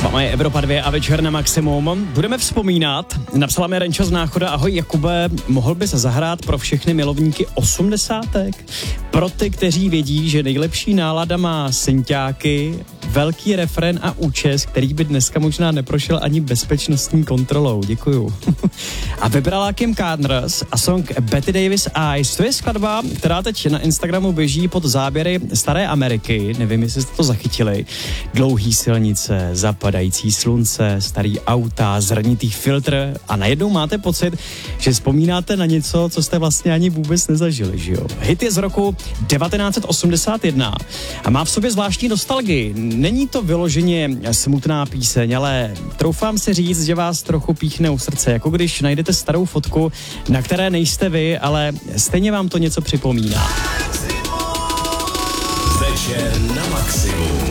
vámi je Evropa 2 a večer na maximum. Budeme vzpomínat. Napsala mi Renča z Náchoda: ahoj Jakube, mohl bys zahrát pro všechny milovníky 80. Pro ty, kteří vědí, že nejlepší nálada má synťáky, velký refrén a účes, který by dneska možná neprošel ani bezpečnostní kontrolou. Děkuju. A vybrala Kim Carnes a song Betty Davis Eyes. To je skladba, která teď na Instagramu běží pod záběry staré Ameriky. Nevím, jestli jste to zachytili. Dlouhý silnice, zapadající slunce, starý auta, zrnitý filtr a najednou máte pocit, že vzpomínáte na něco, co jste vlastně ani vůbec nezažili, že jo? Hit je z roku 1981 a má v sobě zvláštní nostalgii. Není to vyloženě smutná píseň, ale troufám si říct, že vás trochu píchne u srdce, jako když najdete starou fotku, na které nejste vy, ale stejně vám to něco připomíná. Večer na maximum.